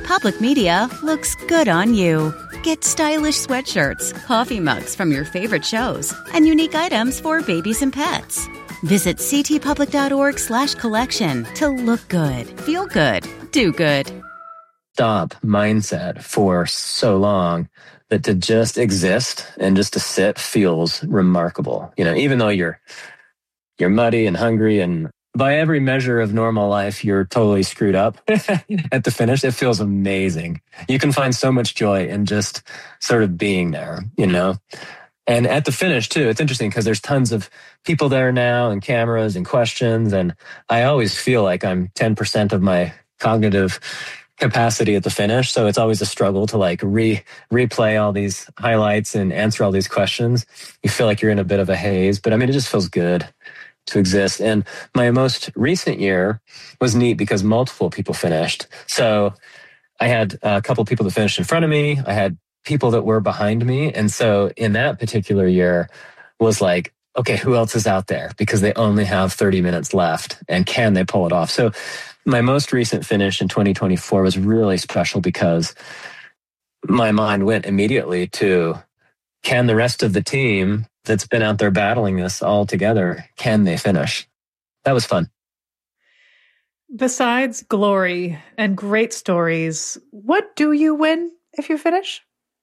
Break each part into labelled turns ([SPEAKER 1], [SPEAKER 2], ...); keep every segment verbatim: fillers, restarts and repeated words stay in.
[SPEAKER 1] Public Media looks good on you. Get stylish sweatshirts, coffee mugs from your favorite shows, and unique items for babies and pets. Visit ctpublic.org slash collection to look good, feel good, do good.
[SPEAKER 2] Stop mindset for so long that to just exist and just to sit feels remarkable. You know, even though you're you're muddy and hungry and by every measure of normal life, you're totally screwed up at the finish. It feels amazing. You can find so much joy in just sort of being there, you know? And at the finish, too, it's interesting because there's tons of people there now and cameras and questions. And I always feel like I'm ten percent of my cognitive capacity at the finish. So it's always a struggle to like re replay all these highlights and answer all these questions. You feel like you're in a bit of a haze, but I mean, it just feels good to exist. And my most recent year was neat because multiple people finished. So I had a couple people that finished in front of me. I had people that were behind me. And so in that particular year was like, okay, who else is out there? Because they only have thirty minutes left. And can they pull it off? So my most recent finish in twenty twenty-four was really special because my mind went immediately to, can the rest of the team that's been out there battling this all together, can they finish? That was fun.
[SPEAKER 3] Besides glory and great stories, what do you win if you finish?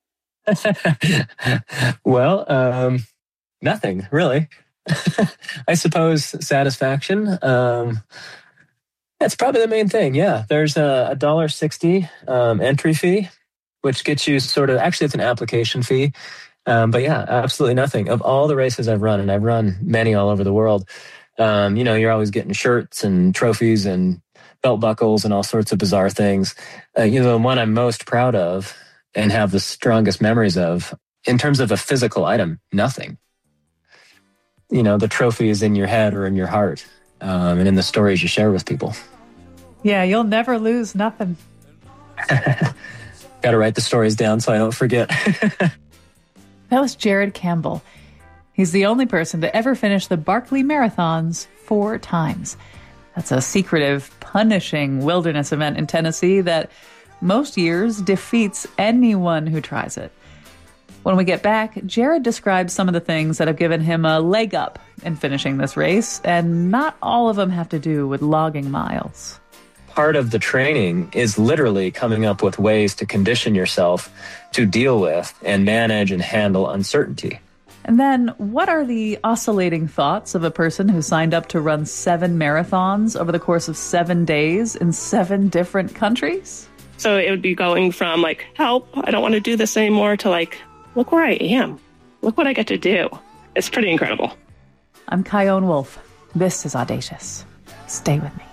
[SPEAKER 2] Well, um, nothing, really. I suppose satisfaction. Um, that's probably the main thing, yeah. There's a one dollar sixty um, entry fee, which gets you sort of, actually it's an application fee. Um, but yeah, absolutely nothing. Of all the races I've run, and I've run many all over the world, um, you know, you're always getting shirts and trophies and belt buckles and all sorts of bizarre things. Uh, you know, the one I'm most proud of and have the strongest memories of, in terms of a physical item, nothing. You know, the trophy is in your head or in your heart, um, and in the stories you share with people.
[SPEAKER 3] Yeah, you'll never lose nothing.
[SPEAKER 2] Got to write the stories down so I don't forget.
[SPEAKER 3] That was Jared Campbell. He's the only person to ever finish the Barkley Marathons four times. That's a secretive, punishing wilderness event in Tennessee that most years defeats anyone who tries it. When we get back, Jared describes some of the things that have given him a leg up in finishing this race, and not all of them have to do with logging miles.
[SPEAKER 2] Part of the training is literally coming up with ways to condition yourself to deal with and manage and handle uncertainty.
[SPEAKER 3] And then, what are the oscillating thoughts of a person who signed up to run seven marathons over the course of seven days in seven different countries?
[SPEAKER 4] So it would be going from like, help, I don't want to do this anymore, to like, look where I am. Look what I get to do. It's pretty incredible.
[SPEAKER 3] I'm Chion Wolf. This is Audacious. Stay with me.